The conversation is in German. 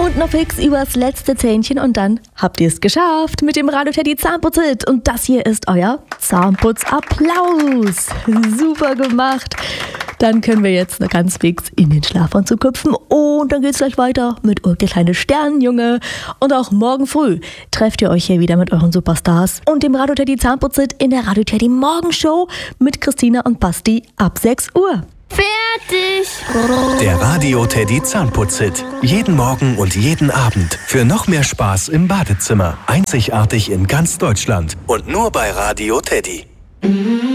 Und noch fix übers letzte Zähnchen und dann habt ihr es geschafft mit dem Radio Teddy Zahnputz-Hit. Und das hier ist euer Zahnputz-Applaus. Super gemacht. Dann können wir jetzt noch ganz fix in den Schlafanzug hüpfen und dann geht's gleich weiter mit der kleine Sternenjunge. Und auch morgen früh trefft ihr euch hier wieder mit euren Superstars und dem Radio Teddy Zahnputz-Hit in der Radio Teddy Morgenshow mit Christina und Basti ab 6 Uhr. Fertig! Der Radio Teddy Zahnputz-Hit. Jeden Morgen und jeden Abend. Für noch mehr Spaß im Badezimmer. Einzigartig in ganz Deutschland. Und nur bei Radio Teddy.